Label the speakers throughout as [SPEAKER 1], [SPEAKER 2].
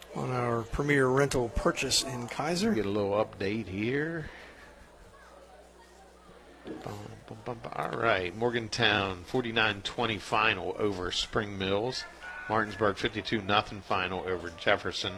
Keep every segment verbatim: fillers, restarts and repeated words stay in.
[SPEAKER 1] on our premier rental purchase in Kaiser.
[SPEAKER 2] Get a little update here. Bum, bum, bum, bum. All right, Morgantown forty-nine twenty final over Spring Mills. Martinsburg fifty-two nothing final over Jefferson.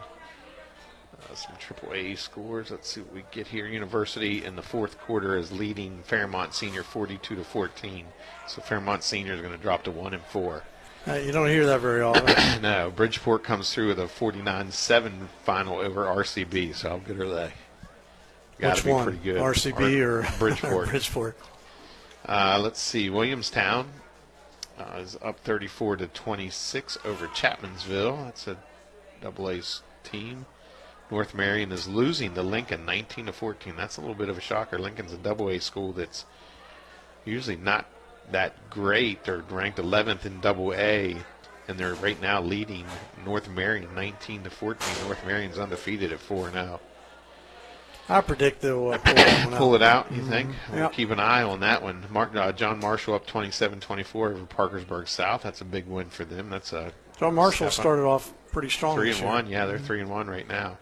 [SPEAKER 2] Uh, some triple A scores. Let's see what we get here. University in the fourth quarter is leading Fairmont Senior forty-two to fourteen. So Fairmont Senior is going to drop to one and four.
[SPEAKER 1] Uh, you don't hear that very often.
[SPEAKER 2] No, Bridgeport comes through with a forty-nine seven final over R C B. So how good are they? Got to
[SPEAKER 1] Which
[SPEAKER 2] be
[SPEAKER 1] one?
[SPEAKER 2] pretty good.
[SPEAKER 1] R C B or,
[SPEAKER 2] or Bridgeport?
[SPEAKER 1] Bridgeport.
[SPEAKER 2] Uh, let's see. Williamstown uh, is up thirty-four to twenty-six over Chapmansville. That's a double A team. North Marion is losing to Lincoln nineteen to fourteen. That's a little bit of a shocker. Lincoln's a double A school that's usually not that great. They're ranked eleventh in double A, and they're right now leading North Marion nineteen to fourteen. North Marion's undefeated at four and oh.
[SPEAKER 1] I predict they'll uh, pull, that one
[SPEAKER 2] pull
[SPEAKER 1] out.
[SPEAKER 2] it out, you
[SPEAKER 1] mm-hmm.
[SPEAKER 2] think? We'll
[SPEAKER 1] yep.
[SPEAKER 2] keep an eye on that one. Mark, uh, John Marshall up twenty-seven twenty-four over Parkersburg South. That's a big win for them. That's a
[SPEAKER 1] John Marshall started off pretty strong.
[SPEAKER 2] Three
[SPEAKER 1] this
[SPEAKER 2] and
[SPEAKER 1] year.
[SPEAKER 2] one, yeah, they're mm-hmm. three and one right now.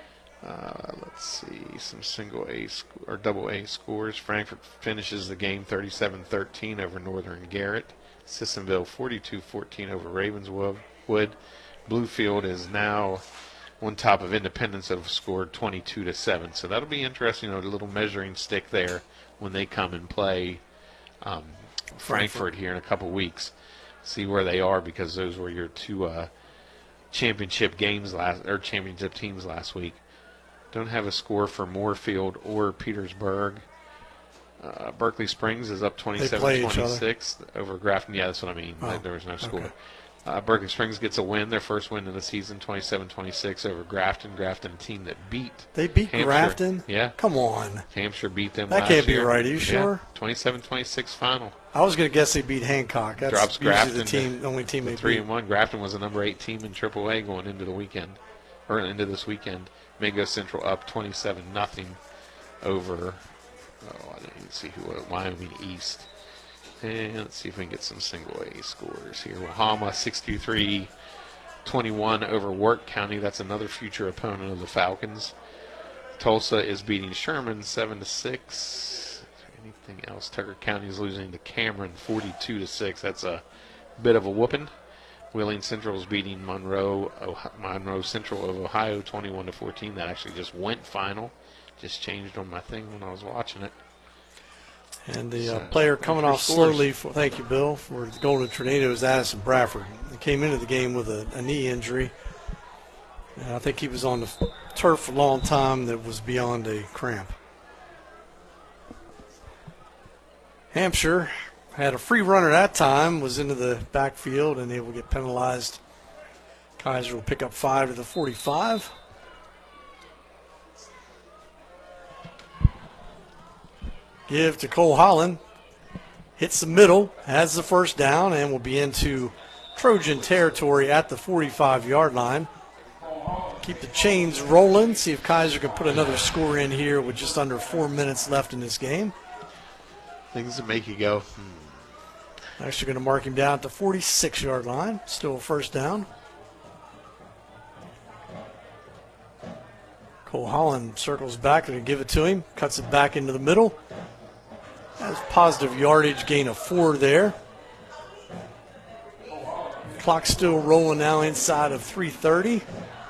[SPEAKER 2] Uh, let's see some single A sc- or double A scores. Frankfort finishes the game thirty-seven thirteen over Northern Garrett. Sissonville forty-two fourteen over Ravenswood. Bluefield is now on top of Independence, have scored twenty-two to seven. So that'll be interesting. You know, a little measuring stick there when they come and play um, Frankfort. Frankfort here in a couple weeks. See where they are, because those were your two uh, championship games last or championship teams last week. Don't have a score for Moorfield or Petersburg. Uh, Berkeley Springs is up twenty-seven twenty-six over Grafton. Yeah, that's what I mean.
[SPEAKER 1] Oh,
[SPEAKER 2] there was no score.
[SPEAKER 1] okay.
[SPEAKER 2] Uh, Berkeley Springs gets a win, their first win of the season, twenty-seven twenty-six over Grafton. Grafton, a team that beat
[SPEAKER 1] They beat
[SPEAKER 2] Hampshire.
[SPEAKER 1] Grafton?
[SPEAKER 2] Yeah.
[SPEAKER 1] Come on.
[SPEAKER 2] Hampshire beat them
[SPEAKER 1] That
[SPEAKER 2] last
[SPEAKER 1] can't be
[SPEAKER 2] year.
[SPEAKER 1] right. Are you sure?
[SPEAKER 2] twenty-seven twenty-six final.
[SPEAKER 1] I was going to guess they beat Hancock. That's
[SPEAKER 2] Drops
[SPEAKER 1] usually
[SPEAKER 2] Grafton
[SPEAKER 1] the team, the only team they
[SPEAKER 2] three
[SPEAKER 1] beat.
[SPEAKER 2] and one. Grafton was the number eight team in triple A going into the weekend, or into this weekend. Mingo Central up twenty-seven nothing over. Oh, I didn't even see who it was. Wyoming East. And let's see if we can get some single A scores here. Wahama sixty-three twenty-one over Work County. That's another future opponent of the Falcons. Tulsa is beating Sherman seven to six. Anything else? Tucker County is losing to Cameron forty-two to six. That's a bit of a whooping. Wheeling Central is beating Monroe Ohio, Monroe Central of Ohio twenty-one to fourteen. That actually just went final. Just changed on my thing when I was watching it.
[SPEAKER 1] And the uh,
[SPEAKER 2] So,
[SPEAKER 1] player coming off
[SPEAKER 2] scores.
[SPEAKER 1] slowly, for, thank you, Bill, for the Golden Tornado is Addison Bradford. He came into the game with a, a knee injury. And I think he was on the turf for a long time that was beyond a cramp. Hampshire had a free runner that time, was into the backfield, and they will get penalized. Kaiser will pick up five to the forty-five. Give to Cole Holland. Hits the middle, has the first down, and will be into Trojan territory at the forty-five-yard line. Keep the chains rolling, see if Kaiser can put another score in here with just under four minutes left in this game.
[SPEAKER 2] Things that make you go, hmm.
[SPEAKER 1] Actually going to mark him down at the forty-six-yard line. Still a first down. Cole Holland circles back and give it to him. Cuts it back into the middle. Has positive yardage, gain of four there. Clock still rolling now inside of three thirty.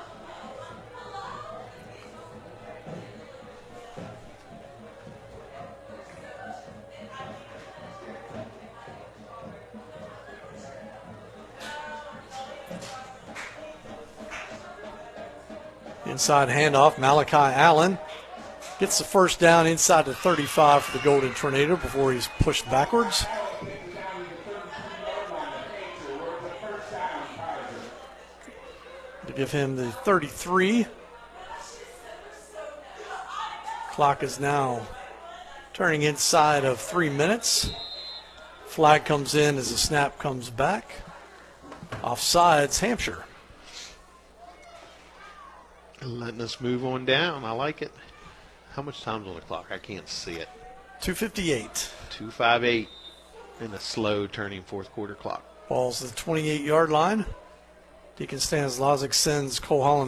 [SPEAKER 1] Inside handoff, Malachi Allen gets the first down inside the thirty-five for the Golden Tornado before he's pushed backwards. To give him the thirty-three. Clock is now turning inside of three minutes. Flag comes in as the snap comes back. Offsides, Hampshire.
[SPEAKER 2] Letting us move on down. I like it. How much time's on the clock? I can't see it.
[SPEAKER 1] two fifty-eight.
[SPEAKER 2] two fifty-eight in a slow turning fourth quarter clock.
[SPEAKER 1] Ball's to the twenty-eight-yard line. Deacon Stanislazic sends Cole Holland